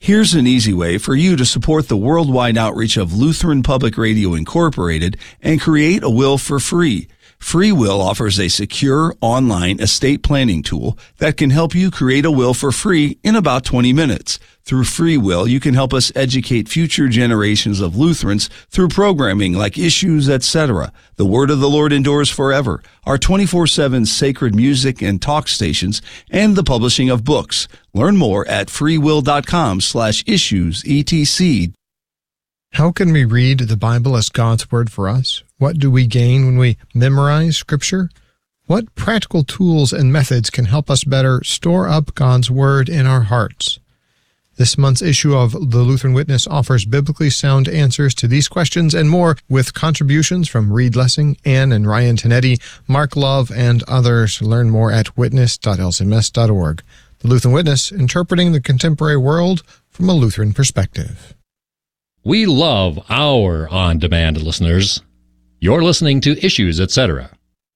Here's an easy way for you to support the worldwide outreach of Lutheran Public Radio Incorporated and create a will for free. FreeWill offers a secure online estate planning tool that can help you create a will for free in about 20 minutes. Through FreeWill, you can help us educate future generations of Lutherans through programming like Issues, etc. The Word of the Lord endures forever, our 24/7 sacred music and talk stations, and the publishing of books. Learn more at freewill.com/issues, etc. How can we read the Bible as God's Word for us? What do we gain when we memorize Scripture? What practical tools and methods can help us better store up God's Word in our hearts? This month's issue of The Lutheran Witness offers biblically sound answers to these questions and more, with contributions from Reed Lessing, Ann and Ryan Tanetti, Mark Love, and others. Learn more at witness.lcms.org. The Lutheran Witness, interpreting the contemporary world from a Lutheran perspective. We love our on-demand listeners. You're listening to Issues, etc.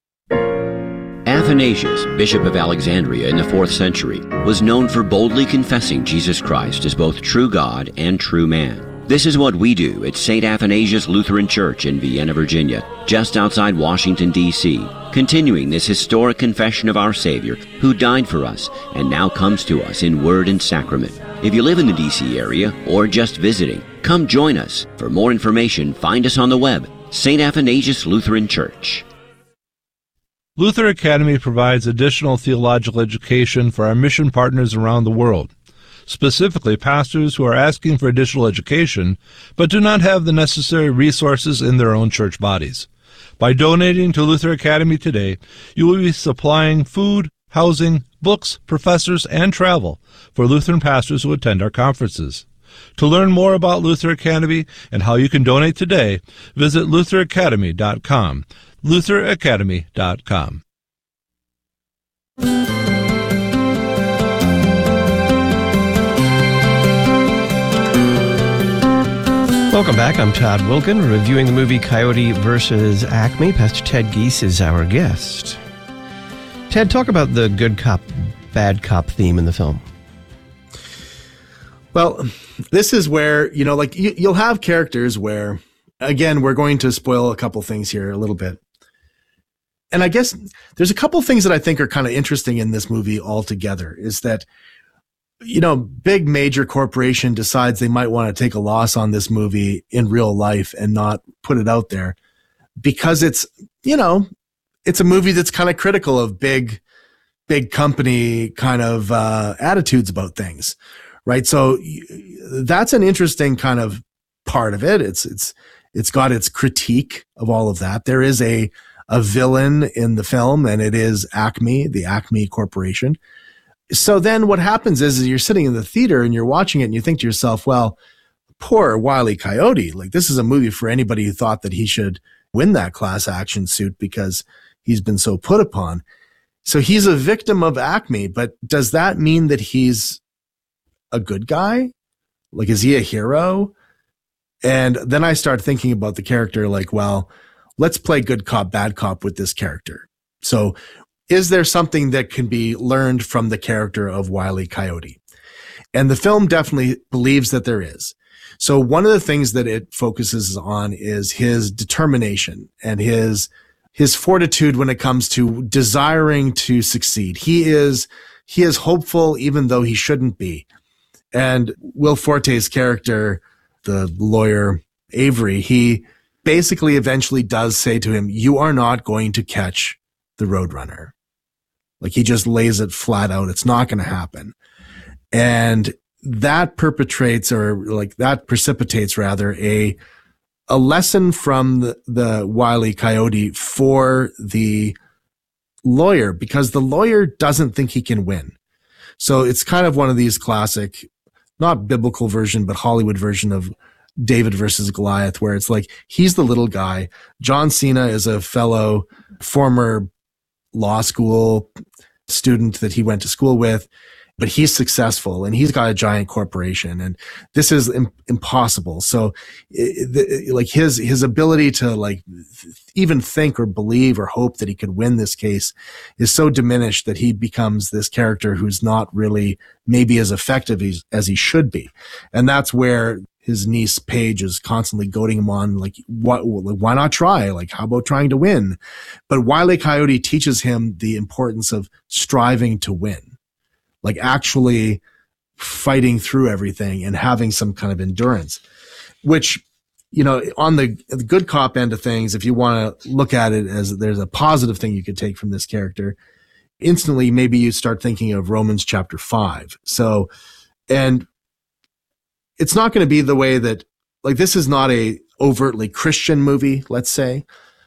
Athanasius, Bishop of Alexandria in the 4th century, was known for boldly confessing Jesus Christ as both true God and true man. This is what we do at St. Athanasius Lutheran Church in Vienna, Virginia, just outside Washington, D.C., continuing this historic confession of our Savior, who died for us and now comes to us in word and sacrament. If you live in the D.C. area or just visiting, come join us. For more information, find us on the web, St. Athanasius Lutheran Church. Luther Academy provides additional theological education for our mission partners around the world, specifically pastors who are asking for additional education but do not have the necessary resources in their own church bodies. By donating to Luther Academy today, you will be supplying food, housing, books, professors, and travel for Lutheran pastors who attend our conferences. To learn more about Luther Academy and how you can donate today, visit lutheracademy.com. lutheracademy.com. Welcome back. I'm Todd Wilkin, reviewing the movie Coyote vs. Acme. Pastor Ted Geese is our guest. Ted, talk about the good cop, bad cop theme in the film. Well, this is where, you'll have characters where, again, we're going to spoil a couple things here a little bit. And I guess there's a couple things that I think are kind of interesting in this movie altogether, is that, big major corporation decides they might want to take a loss on this movie in real life and not put it out there because it's a movie that's kind of critical of big company kind of attitudes about things, right? So that's an interesting kind of part of it. It's got its critique of all of that. There is a villain in the film, and it is Acme, the Acme Corporation. So then what happens is you're sitting in the theater and you're watching it and you think to yourself, well, poor Wile E. Coyote. Like, this is a movie for anybody who thought that he should win that class action suit because he's been so put upon. So he's a victim of Acme, but does that mean that he's a good guy? Like, is he a hero? And then I start thinking about the character like, well, let's play good cop, bad cop with this character. So is there something that can be learned from the character of Wile E. Coyote? And the film definitely believes that there is. So one of the things that it focuses on is his determination and his fortitude when it comes to desiring to succeed. He is hopeful even though he shouldn't be. And Will Forte's character, the lawyer Avery, he basically eventually does say to him, you are not going to catch the Roadrunner. Like, he just lays it flat out. It's not going to happen. And that precipitates a lesson from the Wile E. Coyote for the lawyer, because the lawyer doesn't think he can win. So it's kind of one of these classic, not biblical version, but Hollywood version of David versus Goliath, where it's like, he's the little guy. John Cena is a fellow former law school student that he went to school with. but he's successful and he's got a giant corporation and this is impossible. So like his ability to like even think or believe or hope that he could win this case is so diminished that he becomes this character who's not really maybe as effective as he should be. And that's where his niece Paige is constantly goading him on, like, why not try? Like, how about trying to win? But Wile E. Coyote teaches him the importance of striving to win, like actually fighting through everything and having some kind of endurance, which, you know, on the good cop end of things, if you want to look at it as there's a positive thing you could take from this character, instantly, maybe you start thinking of Romans chapter 5. So, and it's not going to be the way that, like, this is not a overtly Christian movie, let's say.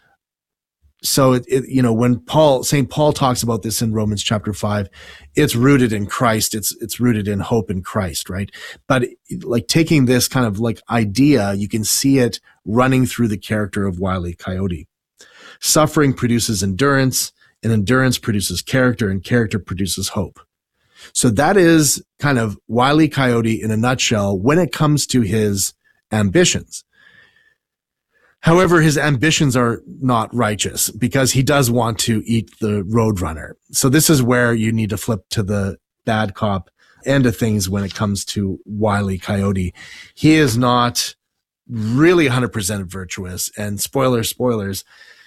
So you know, when St. Paul talks about this in Romans chapter 5, it's rooted in Christ. It's rooted in hope in Christ, right? But like taking this kind of like idea, you can see it running through the character of Wile E. Coyote. Suffering produces endurance, and endurance produces character, and character produces hope. So that is kind of Wile E. Coyote in a nutshell when it comes to his ambitions. However, his ambitions are not righteous because he does want to eat the Roadrunner. So this is where you need to flip to the bad cop end of things when it comes to Wile E. Coyote. He is not really 100% virtuous, and spoilers,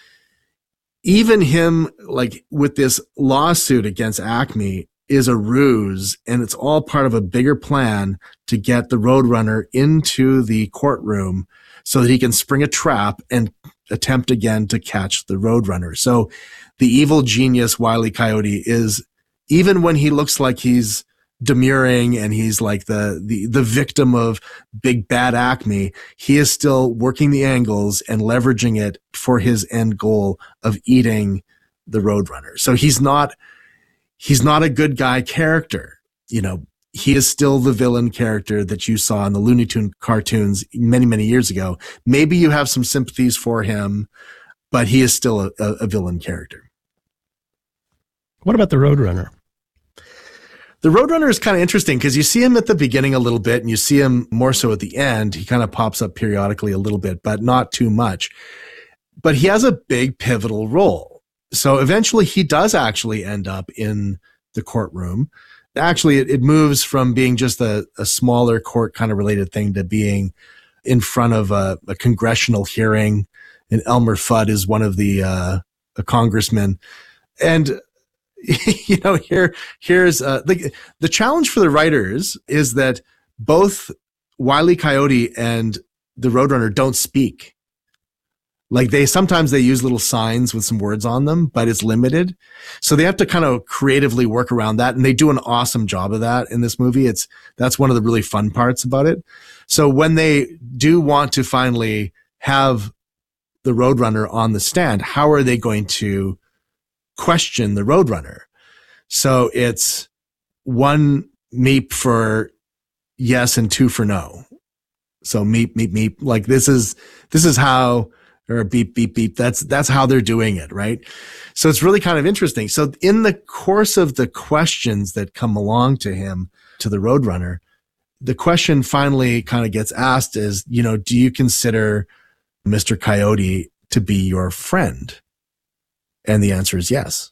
even him, like with this lawsuit against Acme, is a ruse, and it's all part of a bigger plan to get the Roadrunner into the courtroom so that he can spring a trap and attempt again to catch the Roadrunner. So the evil genius Wile E. Coyote is, even when he looks like he's demurring and he's like the victim of big bad Acme, he is still working the angles and leveraging it for his end goal of eating the Roadrunner. So he's not a good guy character. You know, he is still the villain character that you saw in the Looney Tunes cartoons many, many years ago. Maybe you have some sympathies for him, but he is still a villain character. What about the Roadrunner? The Roadrunner is kind of interesting because you see him at the beginning a little bit and you see him more so at the end. He kind of pops up periodically a little bit, but not too much. But he has a big pivotal role. So eventually he does actually end up in the courtroom. Actually, it moves from being just a smaller court kind of related thing to being in front of a congressional hearing. And Elmer Fudd is one of the congressmen. And, you know, here's the challenge for the writers is that both Wile E. Coyote and the Roadrunner don't speak. Like sometimes they use little signs with some words on them, but it's limited. So they have to kind of creatively work around that. And they do an awesome job of that in this movie. That's one of the really fun parts about it. So when they do want to finally have the Roadrunner on the stand, how are they going to question the Roadrunner? So it's 1 meep for yes and 2 for no. So meep. Like this is how, or beep, beep, beep. That's how they're doing it, right? So it's really kind of interesting. So in the course of the questions that come along to him, to the Roadrunner, the question finally kind of gets asked is, you know, do you consider Mr. Coyote to be your friend? And the answer is yes.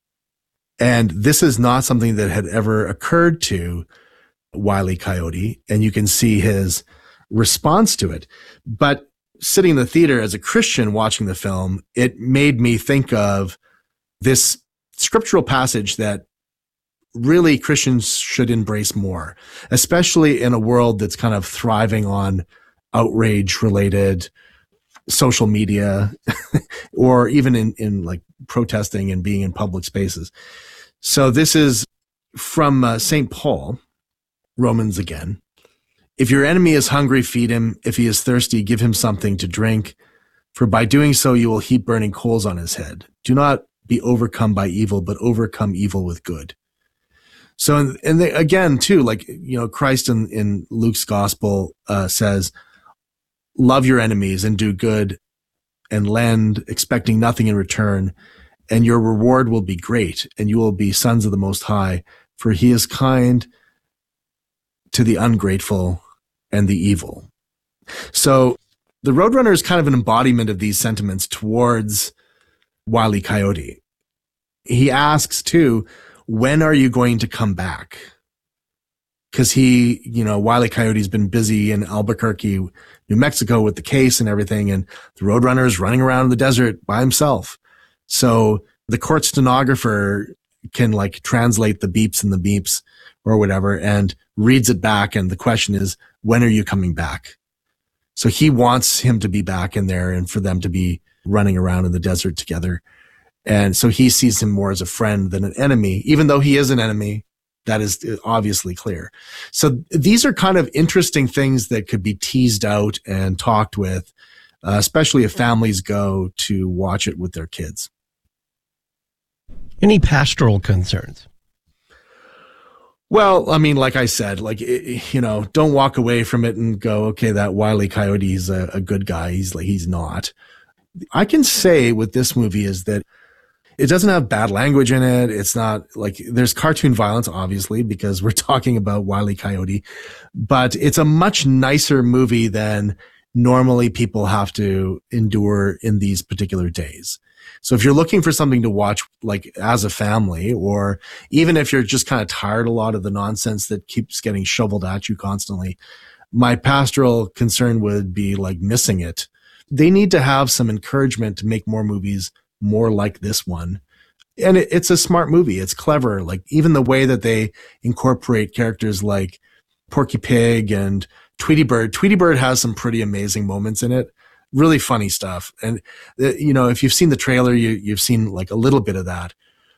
And this is not something that had ever occurred to Wile E. Coyote, and you can see his response to it. But sitting in the theater as a Christian watching the film, it made me think of this scriptural passage that really Christians should embrace more, especially in a world that's kind of thriving on outrage-related social media or even in like protesting and being in public spaces. So this is from St. Paul, Romans again. If your enemy is hungry, feed him. If he is thirsty, give him something to drink. For by doing so, you will heap burning coals on his head. Do not be overcome by evil, but overcome evil with good. So, and they, again, too, like, you know, Christ in Luke's gospel says, love your enemies and do good and lend, expecting nothing in return, and your reward will be great, and you will be sons of the Most High, for he is kind to the ungrateful and the evil. So the Roadrunner is kind of an embodiment of these sentiments towards Wile E. Coyote. He asks too, when are you going to come back? Because Wile E. Coyote's been busy in Albuquerque, New Mexico with the case and everything, and the Roadrunner is running around in the desert by himself. So the court stenographer can translate the beeps and the beeps or whatever and reads it back. And the question is, when are you coming back? So he wants him to be back in there and for them to be running around in the desert together. And so he sees him more as a friend than an enemy, even though he is an enemy. That is obviously clear. So these are kind of interesting things that could be teased out and talked with, especially if families go to watch it with their kids. Any pastoral concerns? Well, I mean, like I said, don't walk away from it and go, okay, that Wile E. Coyote is a good guy. He's not. I can say with this movie is that it doesn't have bad language in it. It's not there's cartoon violence, obviously, because we're talking about Wile E. Coyote, but it's a much nicer movie than normally people have to endure in these particular days. So if you're looking for something to watch, as a family, or even if you're just kind of tired a lot of the nonsense that keeps getting shoveled at you constantly, my pastoral concern would be missing it. They need to have some encouragement to make more movies more like this one. And it's a smart movie. It's clever. Even the way that they incorporate characters like Porky Pig and Tweety Bird. Tweety Bird has some pretty amazing moments in it. Really funny stuff. And, if you've seen the trailer, you've seen a little bit of that.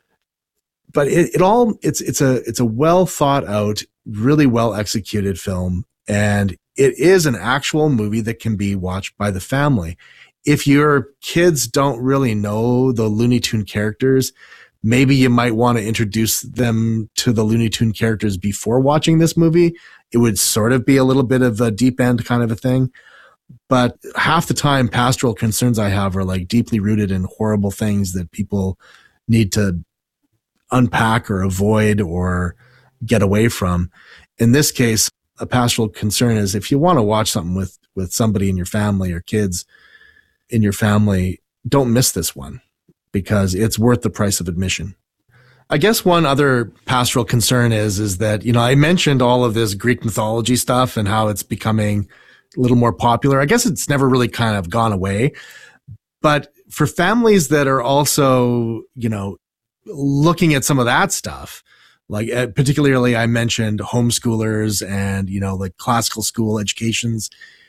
But it's a well thought out, really well executed film. And it is an actual movie that can be watched by the family. If your kids don't really know the Looney Tune characters, maybe you might want to introduce them to the Looney Tune characters before watching this movie. It would sort of be a little bit of a deep end kind of a thing. But half the time, pastoral concerns I have are deeply rooted in horrible things that people need to unpack or avoid or get away from. In this case, a pastoral concern is if you want to watch something with somebody in your family or kids in your family, don't miss this one because it's worth the price of admission. I guess one other pastoral concern is that, I mentioned all of this Greek mythology stuff and how it's becoming a little more popular. I guess it's never really kind of gone away. But for families that are also, looking at some of that stuff, particularly I mentioned homeschoolers and, classical school educations,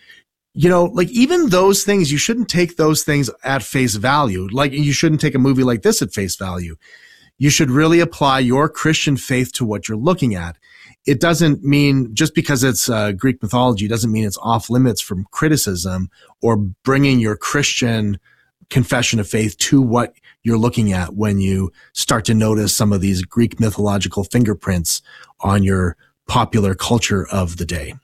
even those things, you shouldn't take those things at face value. You shouldn't take a movie like this at face value. You should really apply your Christian faith to what you're looking at. It doesn't mean, just because it's Greek mythology, doesn't mean it's off limits from criticism or bringing your Christian confession of faith to what you're looking at when you start to notice some of these Greek mythological fingerprints on your popular culture of the day.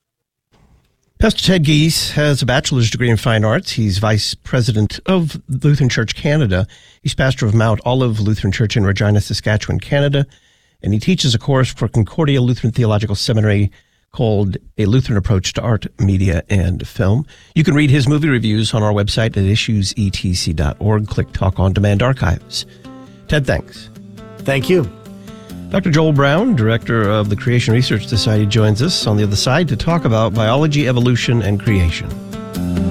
Pastor Ted Giese has a bachelor's degree in fine arts. He's vice president of Lutheran Church Canada. He's pastor of Mount Olive Lutheran Church in Regina, Saskatchewan, Canada. And he teaches a course for Concordia Lutheran Theological Seminary called A Lutheran Approach to Art, Media, and Film. You can read his movie reviews on our website at issuesetc.org. Click Talk on Demand Archives. Ted, thanks. Thank you. Dr. Joel Brown, director of the Creation Research Society, joins us on the other side to talk about biology, evolution, and creation.